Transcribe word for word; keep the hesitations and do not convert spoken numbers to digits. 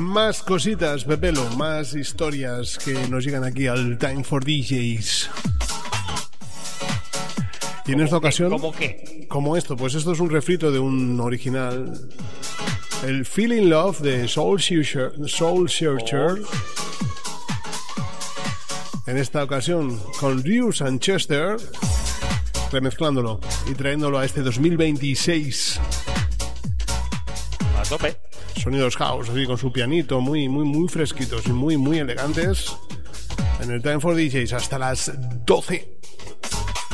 Más cositas, Pepelo, más historias que nos llegan aquí al Time for D Js. Y en esta ocasión, ¿cómo qué? Como esto, pues esto es un refrito de un original, el Feeling Love de Soul Searcher, Soul Searcher. En esta ocasión con Ryu Sanchester, remezclándolo y trayéndolo a este dos mil veintiséis. A tope. Sonidos house, así con su pianito, muy, muy, muy fresquitos y muy, muy elegantes. En el Time for D Js hasta las doce.